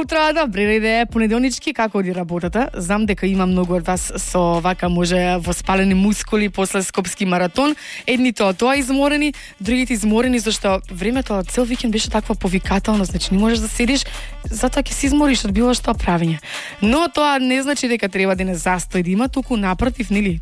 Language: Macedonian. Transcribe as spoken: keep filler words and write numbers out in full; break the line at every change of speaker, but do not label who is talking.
утро, добре идеја, понеделнички, како оди работата? Знам дека има многу од вас со вака може воспалени мускули после скопски маратон. Едните од тоа изморени, другите изморени зашто времето цел викенд беше таква повикателно, значи не можеш да седиш, затоа ќе се измориш од било што правење. Но тоа не значи дека треба да не застои да има, туку напротив, нели?